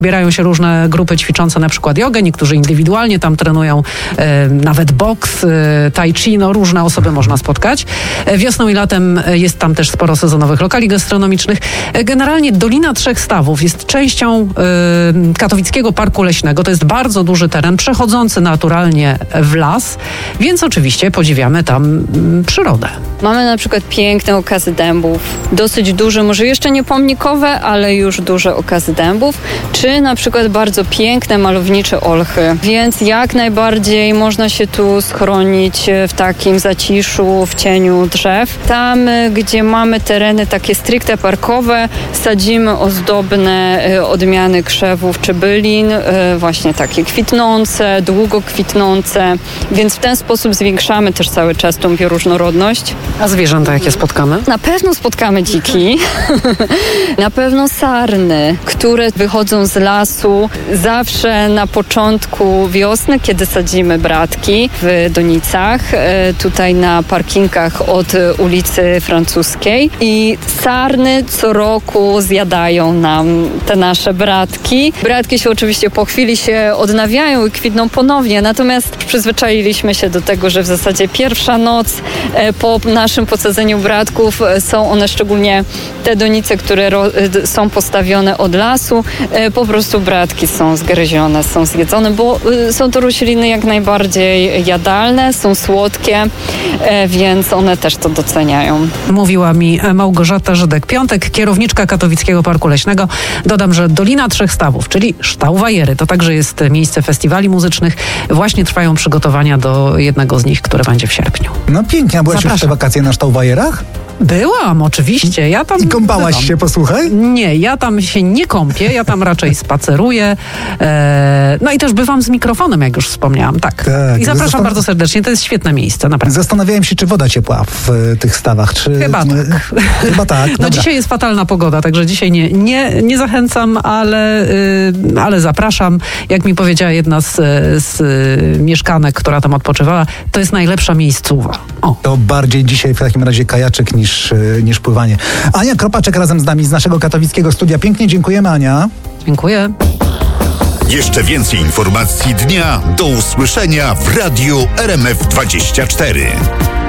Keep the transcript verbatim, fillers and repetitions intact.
Zbierają się różne grupy ćwiczące na przykład jogę, niektórzy indywidualnie tam trenują, e, nawet boks, e, tai chi, no różne osoby można spotkać. E, wiosną i latem jest tam też sporo sezonowych lokali gastronomicznych. E, generalnie Dolina Trzech Stawów jest częścią e, Katowickiego Parku Leśnego. To jest bardzo duży teren, przechodzący naturalnie w las, więc oczywiście podziwiamy tam m, przyrodę. Mamy na przykład piękne okazy dębów, dosyć duże, może jeszcze nie pomnikowe, ale już duże okazy dębów, czy na przykład bardzo piękne, malownicze olchy. Więc jak najbardziej można się tu schronić w takim zaciszu, w cieniu drzew. Tam, gdzie mamy tereny takie stricte parkowe, sadzimy ozdobne odmiany krzewów czy bylin, właśnie takie kwitnące, długo kwitnące, więc w ten sposób zwiększamy też cały czas tą bioróżnorodność. A zwierzęta jakie spotkamy? Na pewno spotkamy dziki, na pewno sarny, które wychodzą z lasu zawsze na początku wiosny, kiedy sadzimy bratki w donicach, tutaj na parkingach od ulicy Francuskiej i sarny co roku zjadają nam te nasze bratki. Bratki się oczywiście po chwili się odnawiają i kwitną ponownie, natomiast przyzwyczailiśmy się do tego, że w zasadzie pierwsza noc po naszym posadzeniu bratków są one, szczególnie te donice, które ro- są postawione od lasu, po prostu bratki są zgryzione, są zjedzone, bo są to rośliny jak najbardziej jadalne, są słodkie, więc one też to doceniają. Mówiła mi Małgorzata Żydek-Piątek, kierowniczka Katowickiego Parku Leśnego. Dodam, że Dolina Trzech Stawów, czyli Ształwajery, to także jest miejsce festiwali muzycznych. Właśnie trwają przygotowania do jednego z nich, które będzie w sierpniu. No pięknie, a byłaś Zapraszam. już te wakacje na Ształwajerach? Byłam, oczywiście. Ja tam I kąpałaś bywam. się, posłuchaj? Nie, ja tam się nie kąpię, ja tam raczej spaceruję. E, no i też bywam z mikrofonem, jak już wspomniałam. Tak. Tak. I zapraszam Zastan- bardzo serdecznie. To jest świetne miejsce, naprawdę. Zastanawiałem się, czy woda ciepła w y, tych stawach. Czy... Chyba tak. Chyba tak. No Dobra. dzisiaj jest fatalna pogoda, także dzisiaj nie, nie, nie zachęcam, ale, y, ale zapraszam. Jak mi powiedziała jedna z, z y, mieszkanek, która tam odpoczywała, to jest najlepsza miejscowa. O. To bardziej dzisiaj w takim razie kajaczek niż, y, niż pływanie. Ania Kropaczek razem z nami z naszego katowickiego studia. Pięknie dziękujemy, Ania. Dziękuję. Jeszcze więcej informacji dnia do usłyszenia w Radiu R M F dwadzieścia cztery.